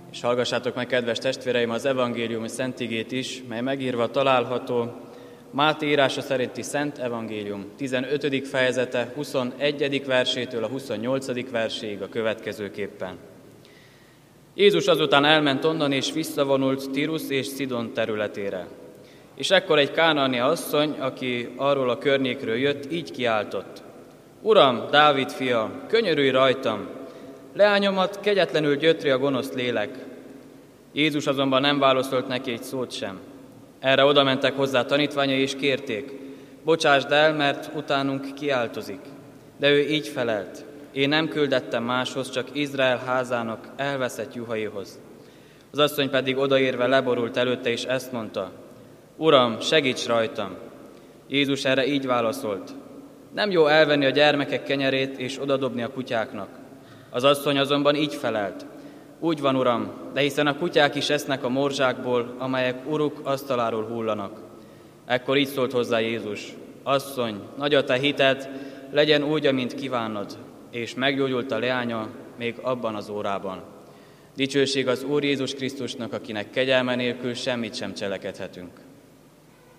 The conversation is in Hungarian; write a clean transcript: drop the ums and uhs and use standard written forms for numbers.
És hallgassátok meg, kedves testvéreim, az evangéliumi szentigét is, mely megírva található Máté írása szerinti Szent Evangélium 15. fejezete 21. versétől a 28. verséig a következőképpen. Jézus azután elment onnan, és visszavonult Tirusz és Szidon területére. És ekkor egy kánaani asszony, aki arról a környékről jött, így kiáltott: Uram, Dávid fia, könyörülj rajtam! Leányomat kegyetlenül gyötri a gonosz lélek. Jézus azonban nem válaszolt neki egy szót sem. Erre odamentek hozzá tanítványai, és kérték: Bocsásd el, mert utánunk kiáltozik. De ő így felelt: Én nem küldettem máshoz, csak Izrael házának elveszett juhaihoz. Az asszony pedig odaérve leborult előtte, és ezt mondta: Uram, segíts rajtam! Jézus erre így válaszolt: Nem jó elvenni a gyermekek kenyerét, és odadobni a kutyáknak. Az asszony azonban így felelt: Úgy van, Uram, de hiszen a kutyák is esznek a morzsákból, amelyek uruk asztaláról hullanak. Ekkor így szólt hozzá Jézus: Asszony, nagy a te hited, legyen úgy, amint kívánod. És meggyógyult a leánya még abban az órában. Dicsőség az Úr Jézus Krisztusnak, akinek kegyelme nélkül semmit sem cselekedhetünk.